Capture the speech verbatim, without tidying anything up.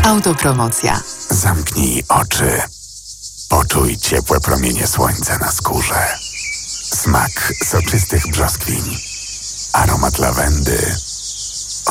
Autopromocja. Zamknij oczy. Poczuj ciepłe promienie słońca na skórze. Smak soczystych brzoskwiń. Aromat lawendy